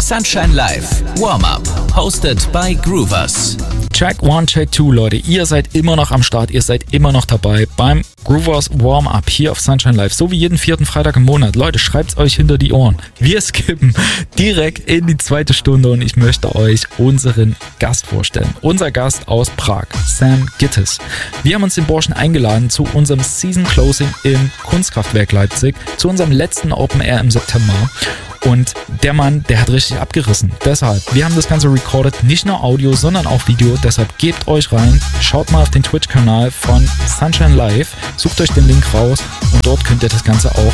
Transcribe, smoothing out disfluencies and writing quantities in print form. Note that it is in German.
Sunshine Live Warm-Up, hosted by Groovers. Check 1, Check 2, Leute. Ihr seid immer noch am Start, ihr seid immer noch dabei beim Groovers Warm-Up hier auf Sunshine Live. So wie jeden 4. Freitag im Monat. Leute, schreibt's euch hinter die Ohren. Wir skippen direkt in die 2. Stunde und ich möchte euch unseren Gast vorstellen. Unser Gast aus Prag, Sam Gittis. Wir haben uns den Burschen eingeladen zu unserem Season Closing im Kunstkraftwerk Leipzig, zu unserem letzten Open Air im September. Und der Mann, der hat richtig abgerissen. Deshalb, wir haben das Ganze recorded, nicht nur Audio, sondern auch Video. Deshalb gebt euch rein, schaut mal auf den Twitch-Kanal von Sunshine Live, sucht euch den Link raus und dort könnt ihr das Ganze auch